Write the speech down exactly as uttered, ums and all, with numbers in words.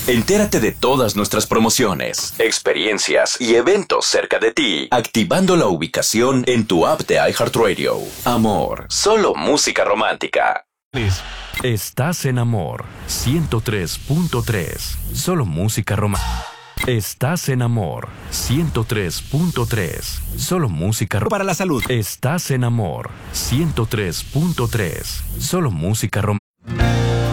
Entérate de todas nuestras promociones, experiencias y eventos cerca de ti, activando la ubicación en tu app de iHeartRadio. Amor, solo música romántica. Estás en Amor ciento tres punto tres, solo música romántica. Estás en Amor ciento tres punto tres, solo música para la salud. Estás en Amor ciento tres punto tres, solo música romántica.